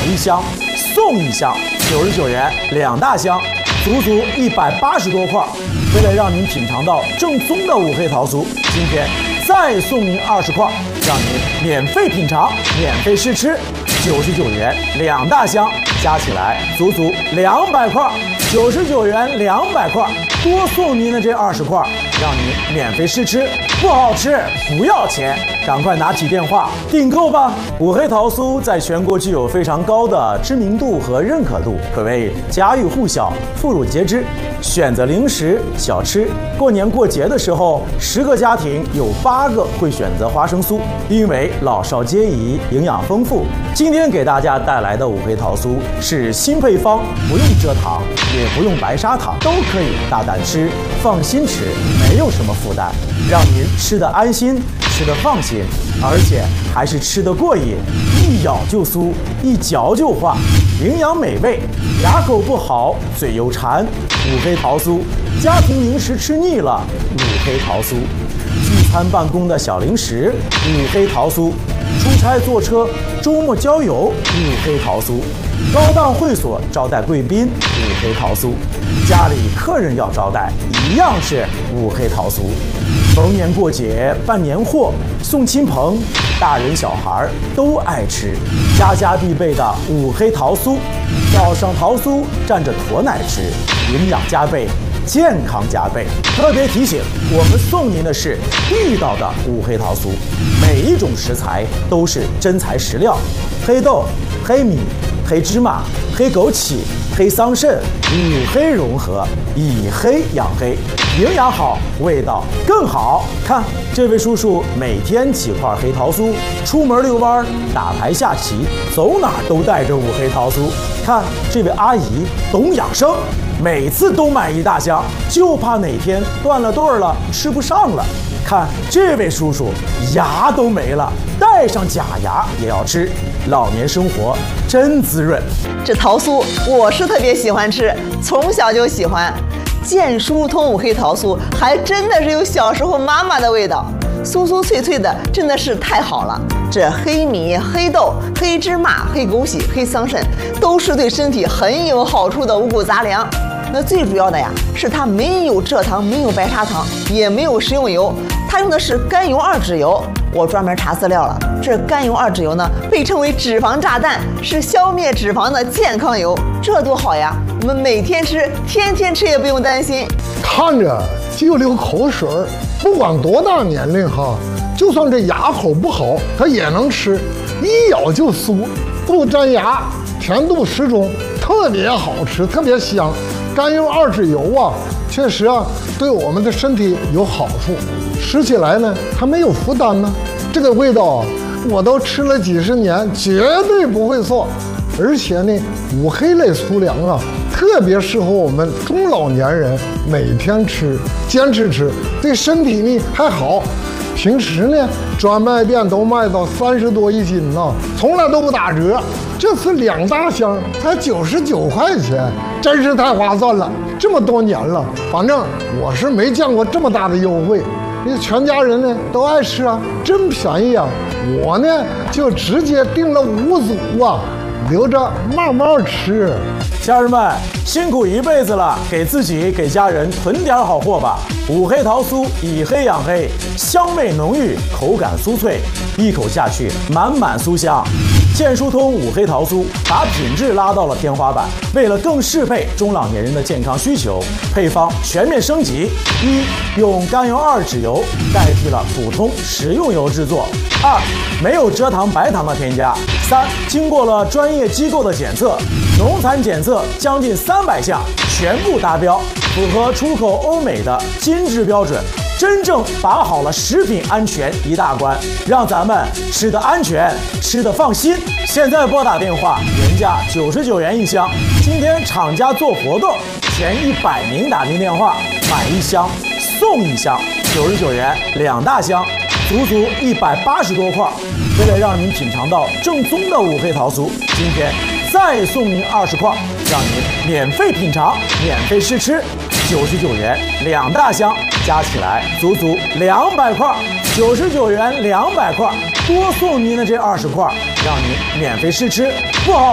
1箱送1箱，99元2大箱，足足180多块。为了让您品尝到正宗的五黑桃酥，今天再送您20块，让您免费品尝、免费试吃。99元2大箱，加起来足足200块。99元200块，多送您的这20块，让您免费试吃。不好吃不要钱，赶快拿起电话订购吧！五黑桃酥在全国具有非常高的知名度和认可度，可谓家喻户晓、妇孺皆知。选择零食小吃，过年过节的时候，10个家庭有8个会选择花生酥，因为老少皆宜，营养丰富。今天给大家带来的五黑桃酥是新配方，不用蔗糖，也不用白砂糖，都可以大胆吃，放心吃，没有什么负担，让您吃得安心，吃得放心，而且还是吃得过瘾，一咬就酥，一嚼就化，营养美味，牙口不好，嘴又馋。五黑桃酥，家庭零食吃腻了，五黑桃酥；聚餐办公的小零食，五黑桃酥；出差坐车、周末郊游，五黑桃酥；高档会所招待贵宾，五黑桃酥；家里客人要招待，一样是五黑桃酥。逢年过节办年货，送亲朋，大人小孩都爱吃，家家必备的五黑桃酥。早上桃酥蘸着驼奶吃，营养加倍，健康加倍。特别提醒，我们送您的是地道的五黑桃酥，每一种食材都是真材实料，黑豆、黑米、黑芝麻、黑枸杞、黑桑葚，五黑融合，以黑养黑，营养好，味道更好。看这位叔叔每天几块黑桃酥，出门遛弯、打牌下棋，走哪儿都带着五黑桃酥。看这位阿姨懂养生，每次都买1大箱，就怕哪天断了顿了，吃不上了。看这位叔叔牙都没了，带上假牙也要吃，老年生活真滋润。 这桃酥我是特别喜欢吃，从小就喜欢。健疏通五黑桃酥还真的是有小时候妈妈的味道，酥酥脆脆的，真的是太好了。这黑米、黑豆、黑芝麻、黑枸杞、黑桑葚，都是对身体很有好处的五谷杂粮。那最主要的呀，是它没有蔗糖，没有白砂糖，也没有食用油，它用的是甘油二酯油。我专门查资料了，这甘油二酯油呢，被称为脂肪炸弹，是消灭脂肪的健康油，这多好呀！我们每天吃，天天吃也不用担心。 看着就流口水，不管多大年龄哈，就算这牙口不好，它也能吃，一咬就酥，不粘牙，甜度适中，特别好吃，特别香。甘油二酯油啊，确实啊，对我们的身体有好处。吃起来呢，它没有负担呢。这个味道啊，我都吃了几十年，绝对不会错。而且呢，五黑类粗粮啊，特别适合我们中老年人每天吃，坚持吃，对身体呢还好。平时呢，专卖店都卖到30多一斤呢，从来都不打折。这次2大箱才99块钱，真是太划算了。这么多年了，反正我是没见过这么大的优惠。你全家人呢都爱吃啊，真便宜啊！我呢就直接订了5组啊，留着慢慢吃。 家人们辛苦一辈子了，给自己给家人囤点好货吧。五黑桃酥以黑养黑，香味浓郁，口感酥脆，一口下去满满酥香。健疏通五黑桃酥把品质拉到了天花板，为了更适配中老年人的健康需求，配方全面升级：一、用甘油二酯油代替了普通食用油制作；二、没有蔗糖白糖的添加；三、经过了专业机构的检测，农残检测将近300项全部达标，符合出口欧美的金质标准，真正把好了食品安全一大关，让咱们吃得安全，吃得放心。现在拨打电话，原价99元1箱，今天厂家做活动，前100名打进电话买1箱送1箱，99元2大箱，足足180多块。为了让您品尝到正宗的五黑桃酥，今天再送您20块，让您免费品尝、免费试吃。99元2大箱，加起来足足200块。99元200块，多送您的这20块，让您免费试吃。不好